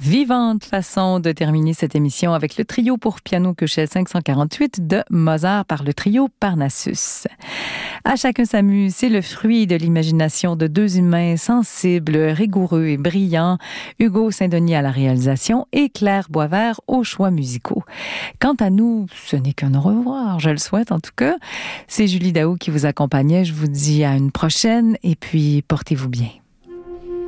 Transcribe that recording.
Vivante façon de terminer cette émission avec le trio pour piano Köchel 548 de Mozart par le trio Parnassus. À chacun sa muse, c'est le fruit de l'imagination de deux humains sensibles, rigoureux et brillants. Hugo Saint-Denis à la réalisation et Claire Boisvert aux choix musicaux. Quant à nous, ce n'est qu'un au revoir, je le souhaite en tout cas. C'est Julie Daou qui vous accompagnait. Je vous dis à une prochaine et puis portez-vous bien.